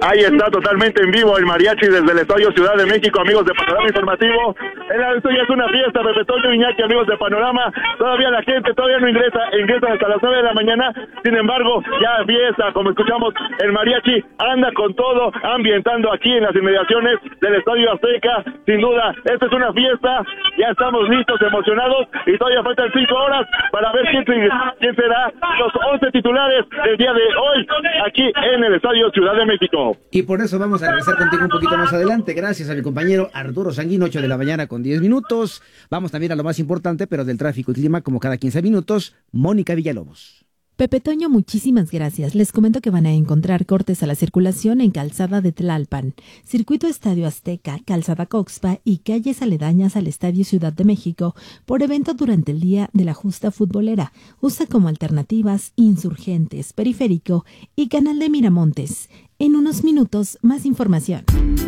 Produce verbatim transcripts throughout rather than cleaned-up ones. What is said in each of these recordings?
Ahí está totalmente en vivo el mariachi desde el Estadio Ciudad de México, amigos de Panorama Informativo. Esto ya es una fiesta, Pepe Toño, Iñaki, amigos de Panorama. Todavía la gente todavía no ingresa, ingresan hasta las nueve de la mañana. Sin embargo, ya fiesta, como escuchamos, el mariachi anda con todo, ambientando aquí en las inmediaciones del Estadio Azteca. Sin duda, esta es una fiesta, ya estamos listos, emocionados, y todavía faltan cinco horas para ver quién, quién será los once titulares del día de hoy, aquí en el Estadio Ciudad de México. Y por eso vamos a regresar contigo un poquito más adelante, gracias a mi compañero Arturo Sanguín, ocho de la mañana con diez minutos. Vamos también a lo más importante, pero del tráfico y clima, como cada quince minutos, Mónica Villalobos. Pepe Toño, muchísimas gracias. Les comento que van a encontrar cortes a la circulación en Calzada de Tlalpan, Circuito Estadio Azteca, Calzada Coxpa y calles aledañas al Estadio Ciudad de México por evento durante el día de la justa futbolera. Usa como alternativas Insurgentes, Periférico y Canal de Miramontes. En unos minutos, más información.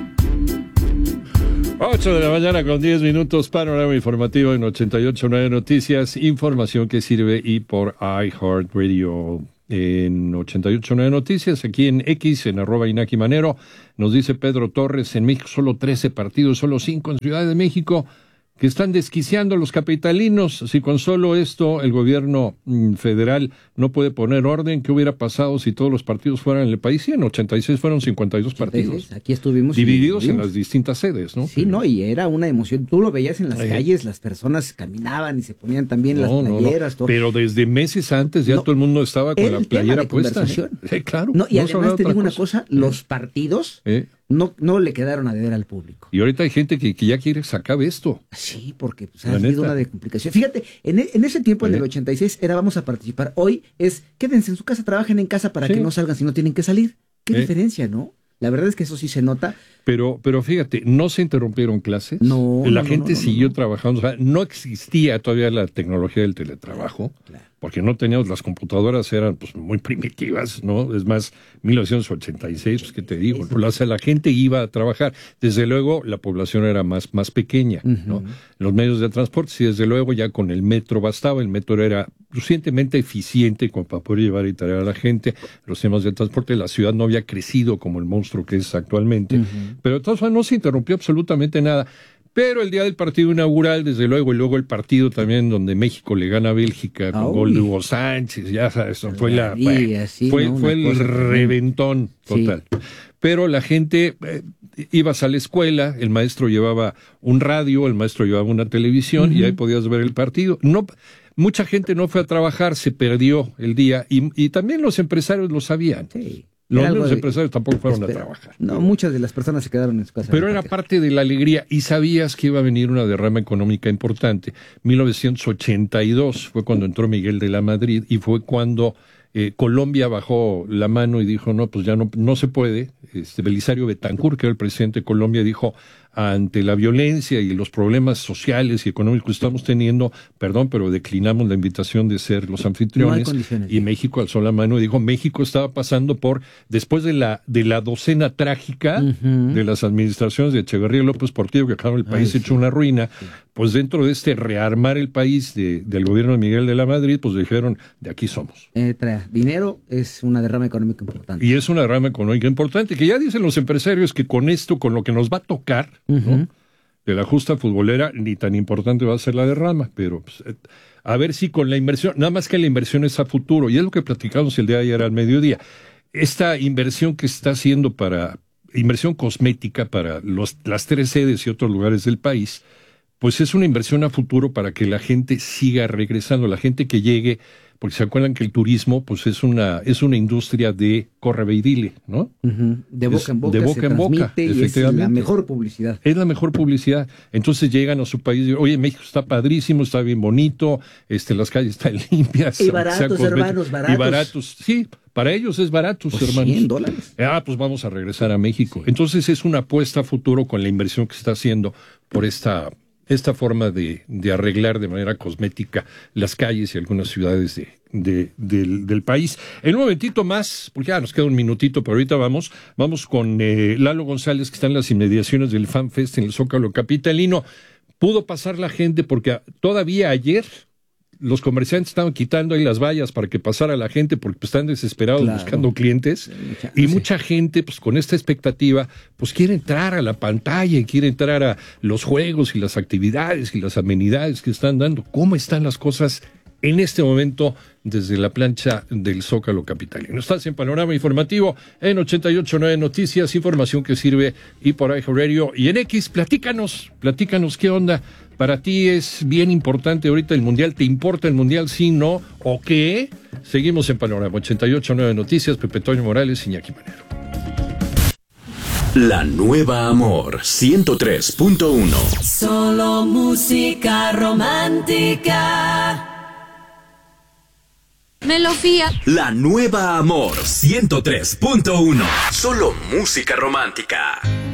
ocho de la mañana con diez minutos, panorama informativo en ochenta y ocho punto nueve Noticias, información que sirve y por iHeartRadio en ochenta y ocho punto nueve Noticias, aquí en X, en arroba Inaki Manero, nos dice Pedro Torres, en México solo trece partidos, solo cinco en Ciudad de México, que están desquiciando a los capitalinos. Si con solo esto el gobierno mm, federal no puede poner orden, ¿qué hubiera pasado si todos los partidos fueran en el país? Sí, en ochenta y seis fueron cincuenta y dos partidos. Aquí estuvimos. Divididos en las distintas sedes, ¿no? Sí, no, y era una emoción. Tú lo veías en las eh. calles, las personas caminaban y se ponían también no, las playeras. No, no. Pero desde meses antes ya no, todo el mundo estaba con la playera puesta. ¿eh? claro. No, y no además te digo una cosa, los partidos... ¿Eh? No, no le quedaron a deber al público. Y ahorita hay gente que, que ya quiere sacar esto. Sí, porque pues, ha habido una decomplicación. Fíjate, en, en ese tiempo, ¿Eh? en el ochenta y seis, era vamos a participar. Hoy es quédense en su casa, trabajen en casa para sí. que no salgan si no tienen que salir. ¿Qué ¿Eh? diferencia, no? La verdad es que eso sí se nota. Pero, pero fíjate, no se interrumpieron clases. No. La no, gente no, no, siguió no. trabajando. O sea, no existía todavía la tecnología del teletrabajo. Claro. Porque no teníamos, las computadoras eran pues muy primitivas, ¿no? Es más, mil novecientos ochenta y seis, pues qué te digo, pues, o sea, la gente iba a trabajar. Desde luego, la población era más, más pequeña, ¿no? Uh-huh. Los medios de transporte, sí, desde luego, ya con el metro bastaba, el metro era suficientemente eficiente como para poder llevar y traer a la gente. Los temas de transporte, la ciudad no había crecido como el monstruo que es actualmente, uh-huh. pero de todas formas no se interrumpió absolutamente nada. Pero el día del partido inaugural, desde luego, y luego el partido también donde México le gana a Bélgica con oh, gol de Hugo Sánchez, ya sabes, fue la, día, sí, fue, ¿no? fue el reventón total. Sí. Pero la gente, eh, ibas a la escuela, el maestro llevaba un radio, el maestro llevaba una televisión, uh-huh. y ahí podías ver el partido. No, mucha gente no fue a trabajar, se perdió el día, y, y también los empresarios lo sabían. Sí. Los mismos empresarios tampoco fueron espera. a trabajar. No, pero, muchas de las personas se quedaron en su casa. Pero era parte de la alegría y sabías que iba a venir una derrama económica importante. mil novecientos ochenta y dos fue cuando entró Miguel de la Madrid y fue cuando eh, Colombia bajó la mano y dijo, no, pues ya no, no se puede. Este, Belisario Betancur, que era el presidente de Colombia, dijo, ante la violencia y los problemas sociales y económicos que estamos teniendo, perdón, pero declinamos la invitación de ser los anfitriones, no y México alzó la mano y dijo, México estaba pasando por, después de la de la docena trágica uh-huh. de las administraciones de Echeverría y López Portillo, que dejaron el país Ay, hecho sí. una ruina, sí. pues dentro de este rearmar el país de, del gobierno de Miguel de la Madrid, pues dijeron, de aquí somos. Eh, trae dinero, es una derrama económica importante. Y es una derrama económica importante, que ya dicen los empresarios que con esto, con lo que nos va a tocar, ¿no? Uh-huh. de la justa futbolera, ni tan importante va a ser la derrama, pero pues, a ver si con la inversión, nada más que la inversión es a futuro, y es lo que platicamos el día de ayer al mediodía, esta inversión que está haciendo para, inversión cosmética para los, las tres sedes y otros lugares del país, pues es una inversión a futuro para que la gente siga regresando, la gente que llegue, porque se acuerdan que el turismo pues es una es una industria de corre ve y dile, ¿no? Uh-huh. De boca es, en boca, de boca se en boca, y es la mejor publicidad. Es la mejor publicidad. Entonces llegan a su país y dicen, oye, México está padrísimo, está bien bonito, este, las calles están limpias. Y baratos, hermanos, baratos. Y baratos, sí, para ellos es baratos, pues hermanos. cien dólares. Ah, pues vamos a regresar a México. Sí. Entonces es una apuesta a futuro con la inversión que se está haciendo por esta... esta forma de, de arreglar de manera cosmética las calles y algunas ciudades de, de, del, del país. En un momentito más, porque ya nos queda un minutito, pero ahorita vamos, vamos con eh, Lalo González, que está en las inmediaciones del FanFest en el Zócalo capitalino. Pudo pasar la gente porque todavía ayer los comerciantes estaban quitando ahí las vallas para que pasara la gente porque pues, están desesperados claro. buscando clientes mucha, y sí. mucha gente pues con esta expectativa pues quiere entrar a la pantalla y quiere entrar a los juegos y las actividades y las amenidades que están dando. ¿Cómo están las cosas en este momento desde la plancha del Zócalo capitalino? Estás en Panorama Informativo en ochenta y ocho punto nueve Noticias, información que sirve y por iHeart Radio y en X. Platícanos, platícanos qué onda. Para ti es bien importante ahorita el Mundial. ¿Te importa el Mundial, sí, no o qué? Seguimos en Panorama ochenta y ocho punto nueve Noticias. Pepe Toño Morales, Iñaki Manero. La Nueva Amor ciento tres punto uno. Solo música romántica. Melofía. La Nueva Amor ciento tres punto uno. Solo música romántica.